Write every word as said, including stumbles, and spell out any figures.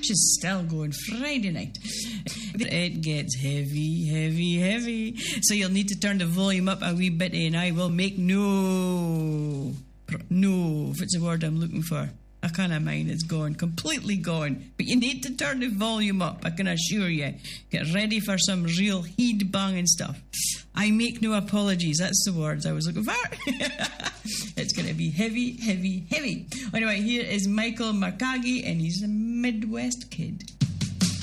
which is still going Friday night. It gets heavy, heavy, heavy. So you'll need to turn the volume up a wee bit, and I will make no, no, if it's the word I'm looking for. I kind of mind it's gone, completely gone. But you need to turn the volume up, I can assure you. Get ready for some real head banging stuff. I make no apologies, that's the words I was looking for. It's going to be heavy, heavy, heavy. Anyway, here is Michael Markagi, and he's a Midwest kid.